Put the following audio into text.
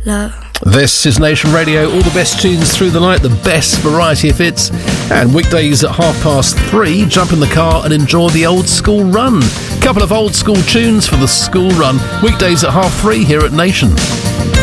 love. This is Nation Radio, all the best tunes through the night, the best variety of hits, and weekdays at 3:30, jump in the car and enjoy the old school run. Couple of old school tunes for the school run, weekdays at 3:30 here at Nation.